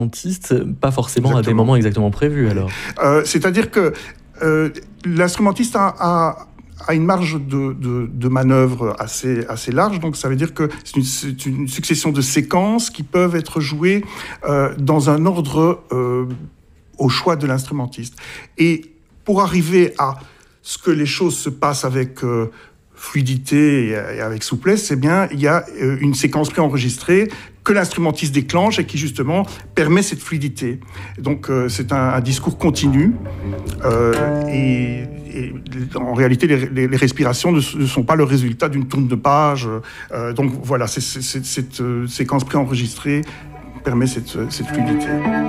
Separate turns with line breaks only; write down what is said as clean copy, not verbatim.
Pas forcément
Exactement.
à des moments exactement prévus alors.
C'est-à-dire que l'instrumentiste a une marge de manœuvre assez large, donc ça veut dire que c'est une succession de séquences qui peuvent être jouées dans un ordre au choix de l'instrumentiste. Et pour arriver à ce que les choses se passent avec fluidité et avec souplesse, c'est bien, il y a une séquence préenregistrée que l'instrumentiste déclenche et qui justement permet cette fluidité. Donc c'est un discours continu et en réalité les respirations ne sont pas le résultat d'une tourne de page. Donc voilà, cette séquence préenregistrée permet cette fluidité.